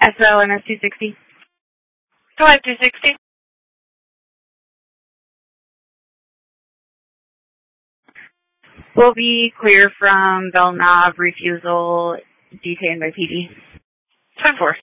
SLNS 260. Go ahead, 260. Will be clear from Belknap, refusal, detained by PD. 10-4.